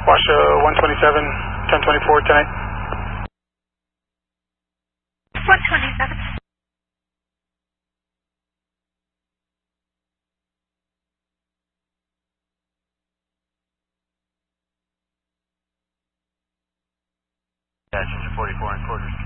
Wash 127, 1024, 10-8. 127. Passenger 44 and quarters.